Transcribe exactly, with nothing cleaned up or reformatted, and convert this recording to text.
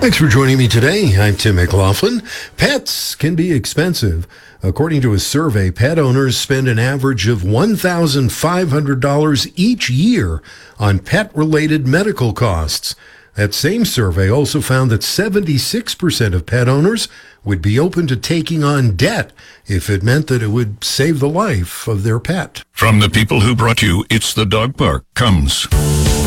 Thanks for joining me today. I'm Tim McLaughlin. Pets can be expensive. According to a survey, pet owners spend an average of one thousand five hundred dollars each year on pet-related medical costs. That same survey also found that seventy-six percent of pet owners would be open to taking on debt if it meant that it would save the life of their pet. From the people who brought you It's the Dog Park comes